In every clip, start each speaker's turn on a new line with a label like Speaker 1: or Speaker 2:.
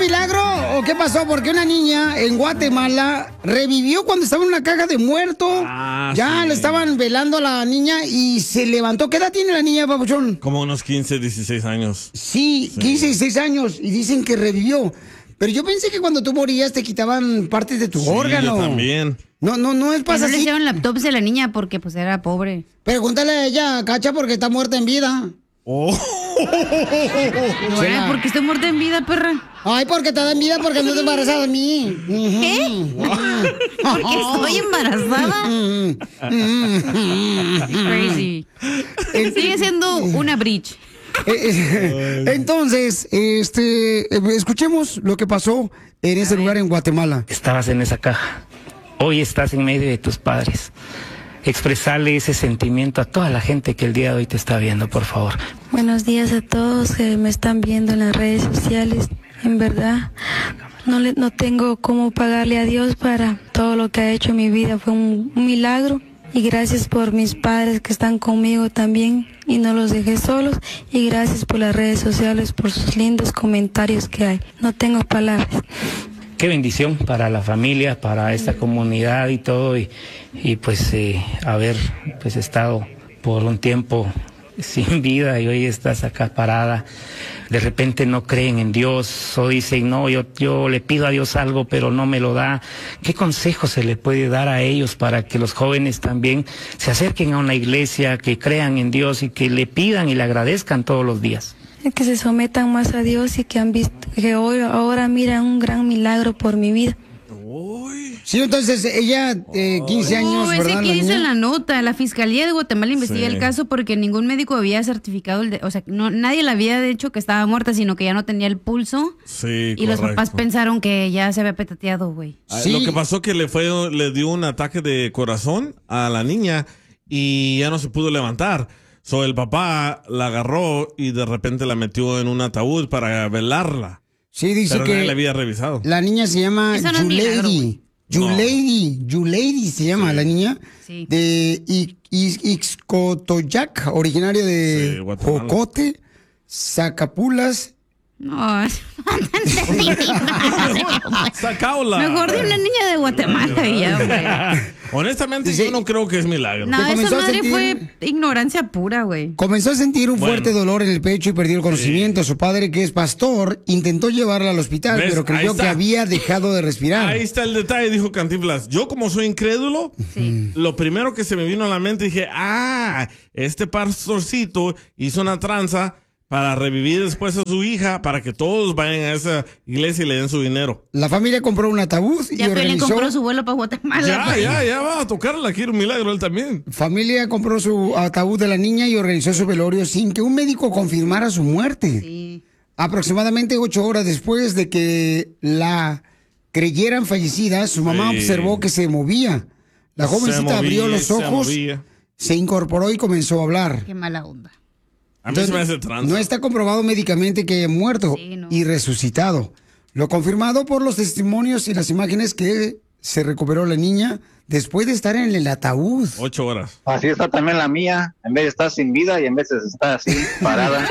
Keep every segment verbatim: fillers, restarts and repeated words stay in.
Speaker 1: milagro o qué pasó? Porque una niña en Guatemala revivió cuando estaba en una caja de muerto. Ah, ya sí. Le estaban velando a la niña y se levantó. ¿Qué edad tiene la niña, papuchón?
Speaker 2: Como unos quince, dieciséis años.
Speaker 1: Sí, sí, quince, dieciséis años. Y dicen que revivió. Pero yo pensé que cuando tú morías te quitaban partes de tu
Speaker 2: sí,
Speaker 1: órgano.
Speaker 2: Yo también.
Speaker 1: No, no, no es pasa
Speaker 3: así. No le
Speaker 1: así.
Speaker 3: hicieron la autopsia a la niña porque pues era pobre.
Speaker 1: Pregúntale a ella, Cacha, porque está muerta en vida.
Speaker 2: Oh.
Speaker 3: Bueno, porque estoy muerta en vida, perra.
Speaker 1: Ay, porque te da en vida porque no te embarazada de mí.
Speaker 3: ¿Qué? Porque estoy embarazada. Crazy. Sigue siendo una bridge.
Speaker 1: Entonces, este, escuchemos lo que pasó en ese lugar en Guatemala.
Speaker 4: Estabas en esa caja. Hoy estás en medio de tus padres. Expresarle ese sentimiento a toda la gente que el día de hoy te está viendo, por favor.
Speaker 5: Buenos días a todos que me están viendo en las redes sociales. En verdad, no, le, no tengo cómo pagarle a Dios para todo lo que ha hecho en mi vida. Fue un, un milagro. Y gracias por mis padres que están conmigo también y no los dejé solos. Y gracias por las redes sociales, por sus lindos comentarios que hay. No tengo palabras.
Speaker 4: Qué bendición para la familia, para esta comunidad y todo, y, y pues eh, haber pues estado por un tiempo sin vida y hoy estás acá parada. De repente no creen en Dios o dicen, no, yo, yo le pido a Dios algo pero no me lo da. ¿Qué consejo se le puede dar a ellos para que los jóvenes también se acerquen a una iglesia, que crean en Dios y que le pidan y le agradezcan todos los días?
Speaker 5: Que se sometan más a Dios y que han visto que hoy ahora miran un gran milagro por mi vida.
Speaker 1: Sí, entonces ella, eh, quince años,
Speaker 3: oh,
Speaker 1: ¿verdad?
Speaker 3: Ese que dice en la nota, la Fiscalía de Guatemala investiga sí. el caso porque ningún médico había certificado, el de, o sea, no, nadie le había dicho que estaba muerta, sino que ya no tenía el pulso.
Speaker 2: Sí,
Speaker 3: Y
Speaker 2: correcto.
Speaker 3: los papás pensaron que ya se había petateado, güey.
Speaker 2: Sí. Lo que pasó que le fue, le dio un ataque de corazón a la niña y ya no se pudo levantar. So, el papá la agarró y de repente la metió en un ataúd para velarla.
Speaker 1: Sí, dice
Speaker 2: Pero
Speaker 1: que
Speaker 2: nadie le había revisado.
Speaker 1: La niña se llama
Speaker 3: Eso no es milagro,
Speaker 1: Yulady. Yulady, Yulady se llama sí. la niña.
Speaker 3: Sí.
Speaker 1: De I- I- Ixcotoyac, originaria de
Speaker 2: Sí, Guatemala.
Speaker 1: Jocote, Zacapulas.
Speaker 3: No,
Speaker 2: Sacaula.
Speaker 3: mejor de una niña de Guatemala y ya, güey.
Speaker 2: Honestamente,
Speaker 1: Dice-
Speaker 2: yo no creo que es milagro.
Speaker 3: No,
Speaker 1: Que
Speaker 3: esa
Speaker 1: comenzó a
Speaker 3: madre
Speaker 1: sentir-
Speaker 3: fue ignorancia pura, güey.
Speaker 1: Comenzó a sentir un
Speaker 2: Bueno.
Speaker 1: fuerte dolor en el pecho y perdió el conocimiento. Su padre, que es pastor, intentó llevarla al hospital,
Speaker 2: ¿Ves?
Speaker 1: pero
Speaker 2: Ahí
Speaker 1: creyó
Speaker 2: está.
Speaker 1: que había dejado de respirar.
Speaker 2: Ahí está el detalle, dijo Cantinflas. Yo, como soy incrédulo,
Speaker 3: Sí.
Speaker 2: lo primero que se me vino a la mente dije, ah, este pastorcito hizo una tranza para revivir después a su hija, para que todos vayan a esa iglesia y le den su dinero.
Speaker 1: La familia compró un ataúd y
Speaker 3: Ya Pelín
Speaker 1: organizó...
Speaker 3: compró su vuelo para Guatemala.
Speaker 2: Ya,
Speaker 3: güey.
Speaker 2: ya, ya va a tocarla, quiere un milagro él también.
Speaker 1: Familia compró su ataúd de la niña y organizó su velorio sin que un médico confirmara su muerte.
Speaker 3: Sí.
Speaker 1: Aproximadamente ocho horas después de que la creyeran fallecida, su mamá
Speaker 2: Sí.
Speaker 1: observó que se movía. La jovencita
Speaker 2: Se movía,
Speaker 1: abrió los
Speaker 2: se
Speaker 1: ojos,
Speaker 2: movía.
Speaker 1: se incorporó y comenzó a hablar.
Speaker 3: Qué mala onda.
Speaker 2: A mí se me hace tranza.
Speaker 1: No está comprobado médicamente que haya muerto
Speaker 3: Sí, no.
Speaker 1: y resucitado. Lo confirmado por los testimonios y las imágenes que se recuperó la niña después de estar en el ataúd.
Speaker 2: Ocho horas.
Speaker 6: Así está también la mía, en vez de estar sin vida y en vez de estar así, parada.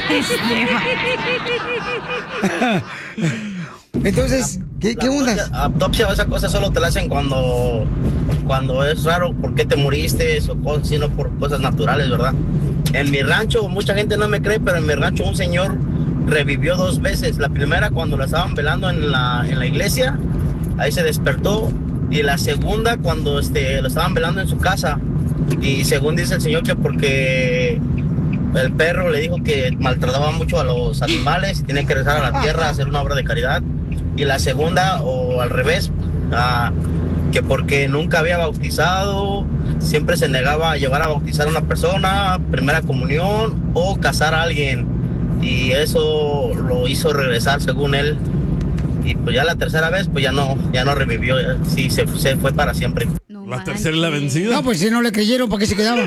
Speaker 1: Entonces, ¿qué, qué onda?
Speaker 7: Autopsia o esa cosa solo te la hacen cuando, cuando es raro por qué te moriste o cosas, sino por cosas naturales, ¿verdad? En mi rancho, mucha gente no me cree, pero en mi rancho un señor revivió dos veces. La primera cuando lo estaban velando en la, en la iglesia, ahí se despertó. Y la segunda cuando este, lo estaban velando en su casa. Y según dice el señor que porque el perro le dijo que maltrataba mucho a los animales y tiene que regresar a la tierra a hacer una obra de caridad. Y la segunda, o al revés, uh, que porque nunca había bautizado, siempre se negaba a llevar a bautizar a una persona, primera comunión o casar a alguien. Y eso lo hizo regresar según él. Y pues ya la tercera vez, pues ya no, ya no revivió, ya, sí, se, se fue para siempre.
Speaker 3: No
Speaker 2: La
Speaker 3: manches.
Speaker 2: tercera es la vencida.
Speaker 1: No, pues si no le creyeron, ¿para qué se quedaba?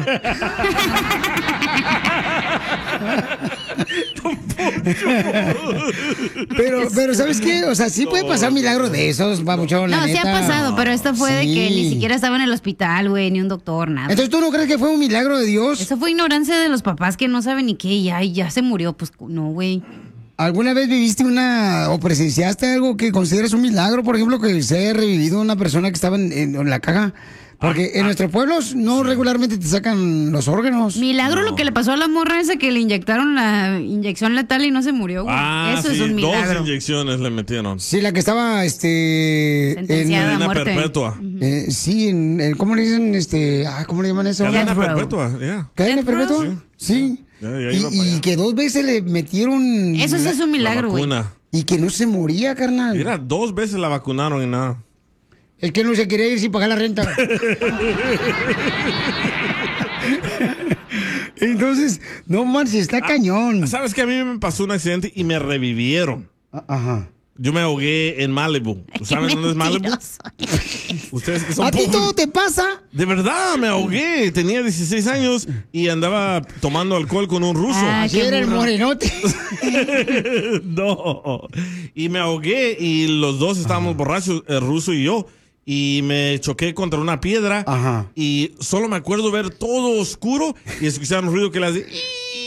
Speaker 1: pero, pero, ¿sabes qué? O sea, sí puede pasar milagro de esos, babuchón, la
Speaker 3: No, sí ha
Speaker 1: neta.
Speaker 3: pasado, pero esto fue de que
Speaker 1: Sí.
Speaker 3: ni siquiera estaba en el hospital, güey, ni un doctor, nada.
Speaker 1: Entonces, ¿tú no crees que fue un milagro de Dios?
Speaker 3: Eso fue ignorancia de los papás que no saben ni qué, y ya, y ya se murió, pues no, güey.
Speaker 1: ¿Alguna vez viviste una o presenciaste algo que consideres un milagro? Por ejemplo, que se haya revivido una persona que estaba en, en- en la caja. Porque en nuestros pueblos no regularmente te sacan los órganos.
Speaker 3: Milagro lo que le pasó a la morra esa que le inyectaron la inyección letal y no se murió, güey.
Speaker 2: Ah,
Speaker 3: Eso
Speaker 2: sí,
Speaker 3: es un milagro.
Speaker 2: dos inyecciones le metieron.
Speaker 1: Sí, la que estaba, este...
Speaker 3: Sentenciada
Speaker 2: Cadena
Speaker 3: a muerte.
Speaker 2: perpetua.
Speaker 1: eh, sí, en, en- ¿cómo le dicen? Este, ah, ¿cómo le llaman eso?
Speaker 2: Cadena
Speaker 3: Death row.
Speaker 2: perpetua, ya.
Speaker 1: ¿Cadena
Speaker 3: Death row.
Speaker 1: perpetua? Sí.
Speaker 2: Ya, ya
Speaker 1: y,
Speaker 2: iba para
Speaker 1: y
Speaker 2: allá.
Speaker 1: que dos veces le metieron...
Speaker 3: Eso sí es un
Speaker 2: La
Speaker 3: milagro, güey.
Speaker 2: vacuna.
Speaker 1: Y que no se moría, carnal.
Speaker 2: Mira, dos veces la vacunaron y nada.
Speaker 1: El que no se quería ir sin pagar la renta. Entonces, no manches, está cañón.
Speaker 2: ¿Sabes que a mí me pasó un accidente y me revivieron?
Speaker 1: Ajá.
Speaker 2: Yo me ahogué en Malibu. ¿Saben dónde es Malibu?
Speaker 3: Mentiroso.
Speaker 2: Ustedes que son
Speaker 1: ¿A ti
Speaker 2: pobres.
Speaker 1: todo te pasa?
Speaker 2: De verdad, me ahogué. Tenía dieciséis años y andaba tomando alcohol con un ruso.
Speaker 3: Ah,
Speaker 1: Así
Speaker 3: qué
Speaker 1: era el
Speaker 3: burro.
Speaker 1: morenote.
Speaker 2: No. Y me ahogué y los dos estábamos borrachos, el ruso y yo. Y me choqué contra una piedra.
Speaker 1: Ajá.
Speaker 2: Y solo me acuerdo ver todo oscuro y escuchar un ruido que le hace.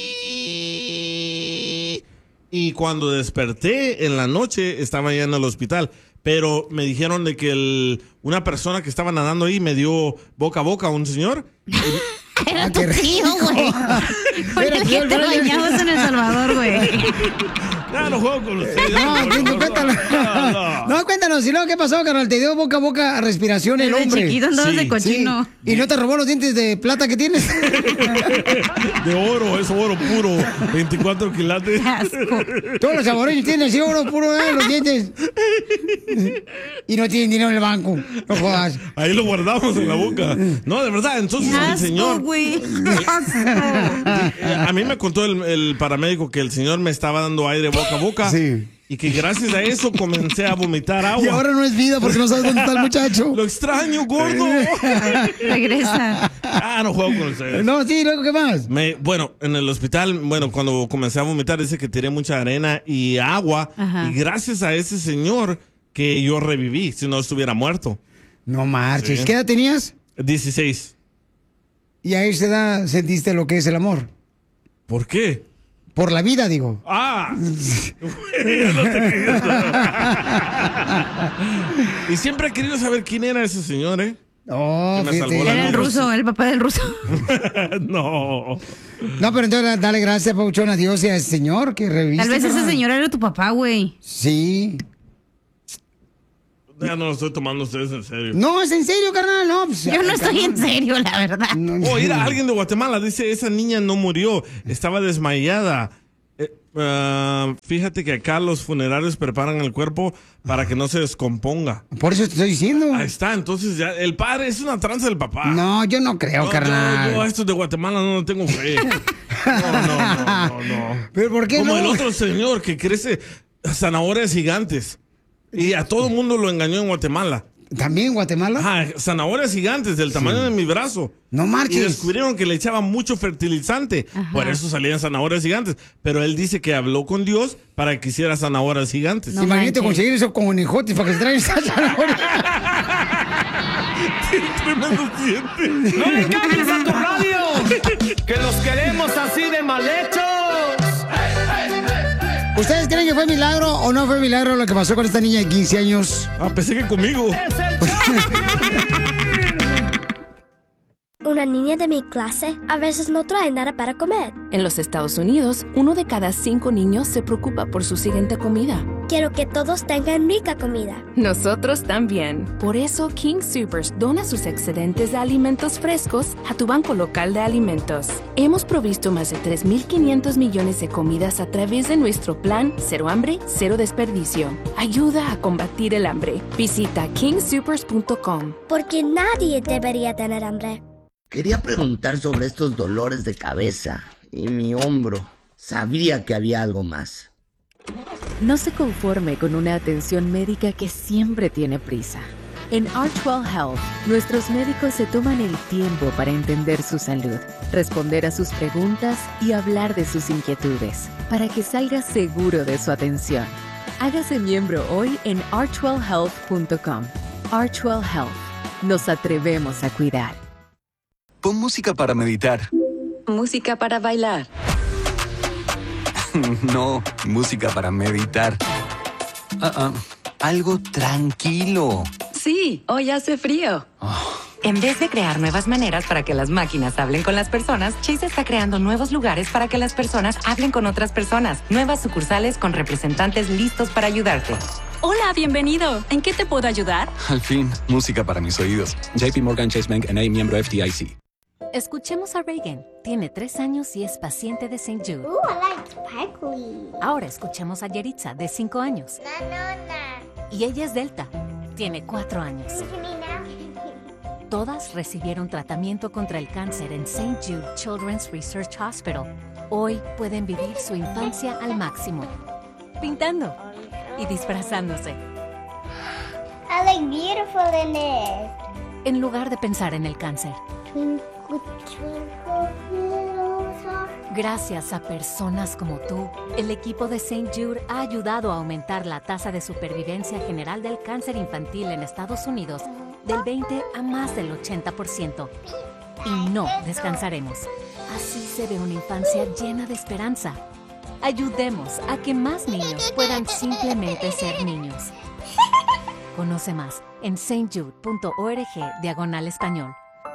Speaker 2: Y cuando desperté en la noche estaba ya en el hospital. Pero me dijeron de que el, una persona que estaba nadando ahí me dio boca a boca a un señor.
Speaker 3: Era
Speaker 1: Ah,
Speaker 3: tu
Speaker 1: qué
Speaker 3: tío,
Speaker 1: rico.
Speaker 3: güey. Con
Speaker 1: Era
Speaker 3: el
Speaker 1: tío
Speaker 3: que
Speaker 1: el
Speaker 3: te
Speaker 1: Brian.
Speaker 3: bañabas en El Salvador, güey.
Speaker 2: Ya no juego con ustedes.
Speaker 1: No, cuéntanos, cuéntanos.
Speaker 2: No, no.
Speaker 1: No, cuéntanos. Si no, ¿qué pasó, carnal? Te dio boca a boca a respiración el
Speaker 3: Desde
Speaker 1: hombre.
Speaker 3: chiquito andabas
Speaker 2: Sí,
Speaker 3: de
Speaker 1: Sí.
Speaker 3: cochino.
Speaker 1: ¿Y no te robó los dientes de plata que tienes?
Speaker 2: De oro, es oro puro. veinticuatro quilates.
Speaker 3: Asco.
Speaker 1: Todos los saboreños tienen así oro puro en los dientes. Y no tienen dinero en el banco. No jodas.
Speaker 2: Ahí lo guardamos en la boca. No, de verdad, entonces el
Speaker 3: Asco,
Speaker 2: señor.
Speaker 3: güey.
Speaker 2: A mí me contó el, el paramédico que el señor me estaba dando aire boca a boca.
Speaker 1: Sí.
Speaker 2: Y que gracias a eso comencé a vomitar agua.
Speaker 1: Y ahora no es vida porque no sabes dónde está el muchacho.
Speaker 2: Lo extraño, gordo.
Speaker 3: Regresa.
Speaker 2: Ah, no juego con ustedes.
Speaker 1: No, sí, luego, ¿qué más?
Speaker 2: Me, bueno, en el hospital, bueno, cuando comencé a vomitar, dice que tiré mucha arena y agua.
Speaker 3: Ajá.
Speaker 2: Y gracias a ese señor que yo reviví, si no estuviera muerto.
Speaker 1: No marches.
Speaker 2: Sí.
Speaker 1: ¿Qué edad tenías?
Speaker 2: dieciséis.
Speaker 1: Y a esa edad sentiste lo que es el amor.
Speaker 2: ¿Por qué?
Speaker 1: Por la vida, digo.
Speaker 2: Ah. Ya no te creo. Y siempre he querido saber quién era ese señor, ¿eh?
Speaker 1: Oh,
Speaker 2: Que me
Speaker 1: fíjate.
Speaker 2: salvó la
Speaker 3: Era el
Speaker 2: vida.
Speaker 3: ruso, el papá del ruso.
Speaker 2: No.
Speaker 1: No, pero entonces dale gracias, Pauchón, a Dios y a ese señor que reviviste.
Speaker 3: Tal vez ese
Speaker 1: carnal.
Speaker 3: señor era tu papá, güey.
Speaker 1: Sí.
Speaker 2: Ya no lo estoy tomando ustedes en serio.
Speaker 1: No, es en serio, carnal. No, pues,
Speaker 3: Yo no
Speaker 1: ay,
Speaker 3: estoy en
Speaker 1: carnal.
Speaker 3: serio, la verdad.
Speaker 1: No,
Speaker 2: Oh, mira, alguien de Guatemala dice, esa niña no murió, estaba desmayada. Eh, ah, fíjate que acá los funerarios preparan el cuerpo para que no se descomponga.
Speaker 1: Por eso te estoy diciendo.
Speaker 2: Ahí está, entonces ya, el padre es una tranza del papá.
Speaker 1: No, yo no creo,
Speaker 2: No,
Speaker 1: carnal.
Speaker 2: yo, yo a estos de Guatemala no tengo fe. No, no, no, no, no.
Speaker 1: ¿Pero por qué
Speaker 2: Como
Speaker 1: no?
Speaker 2: el otro señor que crece zanahorias gigantes. Y a todo el mundo lo engañó en Guatemala.
Speaker 1: ¿También en Guatemala?
Speaker 2: Ajá, zanahorias gigantes del tamaño de mi brazo.
Speaker 1: No
Speaker 2: Y
Speaker 1: marches.
Speaker 2: descubrieron que le echaban mucho fertilizante.
Speaker 3: Ajá.
Speaker 2: Por eso salían zanahorias gigantes. Pero él dice que habló con Dios para que hiciera zanahorias gigantes.
Speaker 3: No
Speaker 1: Imagínate
Speaker 3: manches.
Speaker 1: conseguir eso con hijotes para que se traigan esa zanahoria.
Speaker 2: Tremendo diente.
Speaker 8: ¡No le cambies a tu radio! ¡Que los queremos así de mal hechos!
Speaker 1: ¿Ustedes creen que fue milagro o no fue milagro lo que pasó con esta niña de quince años?
Speaker 2: Ah, pensé que conmigo.
Speaker 8: ¡Es el show!
Speaker 9: Una niña de mi clase a veces no trae nada para comer.
Speaker 10: En los Estados Unidos, uno de cada cinco niños se preocupa por su siguiente comida.
Speaker 9: Quiero que todos tengan rica comida.
Speaker 10: Nosotros también. Por eso, King Soopers dona sus excedentes de alimentos frescos a tu banco local de alimentos. Hemos provisto más de tres mil quinientos millones de comidas a través de nuestro plan Cero Hambre, Cero Desperdicio. Ayuda a combatir el hambre. Visita king soopers punto com.
Speaker 9: Porque nadie debería tener hambre.
Speaker 11: Quería preguntar sobre estos dolores de cabeza y mi hombro. Sabía que había algo más.
Speaker 12: No se conforme con una atención médica que siempre tiene prisa. En Archwell Health, nuestros médicos se toman el tiempo para entender su salud, responder a sus preguntas y hablar de sus inquietudes, para que salga seguro de su atención. Hágase miembro hoy en archwell health punto com. Archwell Health. Nos atrevemos a cuidar.
Speaker 13: Pon música para meditar.
Speaker 14: Música para bailar.
Speaker 13: No, música para meditar. Uh-uh. Algo tranquilo.
Speaker 14: Sí, hoy hace frío.
Speaker 13: Oh.
Speaker 14: En vez de crear nuevas maneras para que las máquinas hablen con las personas, Chase está creando nuevos lugares para que las personas hablen con otras personas. Nuevas sucursales con representantes listos para ayudarte.
Speaker 15: Hola, bienvenido. ¿En qué te puedo ayudar?
Speaker 13: Al fin, música para mis oídos. J P Morgan Chase Bank N A, miembro F D I C.
Speaker 16: Escuchemos a Reagan. Tiene tres años y es paciente de Saint Jude.
Speaker 9: Ooh, I like sparkly.
Speaker 16: Ahora escuchemos a Yeritza, de cinco años.
Speaker 9: No, no, no.
Speaker 16: Y ella es Delta. Tiene cuatro años. Todas recibieron tratamiento contra el cáncer en Saint Jude Children's Research Hospital. Hoy pueden vivir su infancia al máximo, pintando y disfrazándose.
Speaker 9: I look beautiful in this.
Speaker 16: En lugar de pensar en el cáncer.
Speaker 9: Twinkle, twinkle, little star.
Speaker 16: Gracias a personas como tú, el equipo de Saint Jude ha ayudado a aumentar la tasa de supervivencia general del cáncer infantil en Estados Unidos del veinte a más del ochenta por ciento. Y no descansaremos. Así se ve una infancia llena de esperanza. Ayudemos a que más niños puedan simplemente ser niños. Conoce más en saintjude.org diagonal español.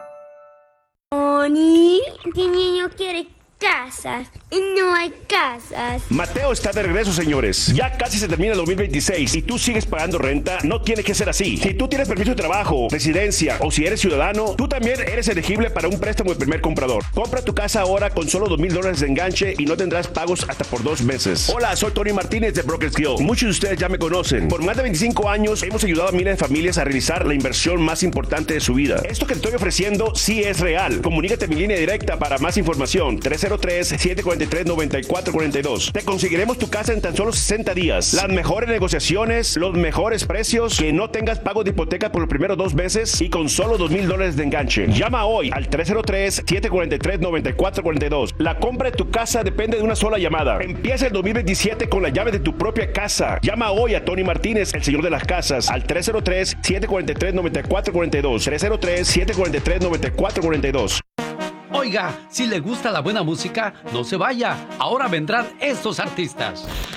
Speaker 9: Oni, este niño quiere casas y no hay casas.
Speaker 17: Mateo está de regreso, señores. Ya casi se termina el dos mil veintiséis y tú sigues pagando renta. No tiene que ser así. Si tú tienes permiso de trabajo, residencia o si eres ciudadano, tú también eres elegible para un préstamo de primer comprador. Compra tu casa ahora con solo dos mil dólares de enganche y no tendrás pagos hasta por dos meses. Hola, soy Tony Martínez de Brokers Guild. Muchos de ustedes ya me conocen. Por más de veinticinco años hemos ayudado a miles de familias a realizar la inversión más importante de su vida. Esto que te estoy ofreciendo sí es real. Comunícate a mi línea directa para más información. tres cero tres, siete cuatro tres, nueve cuatro cuatro dos. Te conseguiremos tu casa en tan solo sesenta días. Las mejores negociaciones, los mejores precios, que no tengas pago de hipoteca por los primeros dos meses y con solo dos mil dólares de enganche. Llama hoy al tres cero tres, siete cuatro tres, nueve cuatro cuatro dos. La compra de tu casa depende de una sola llamada. Empieza el dos mil veintisiete con la llave de tu propia casa. Llama hoy a Tony Martínez, el señor de las casas, al tres cero tres, siete cuatro tres, nueve cuatro cuatro dos. tres cero tres, siete cuatro tres, nueve cuatro cuatro dos.
Speaker 18: Oiga, si le gusta la buena música, no se vaya. Ahora vendrán estos artistas.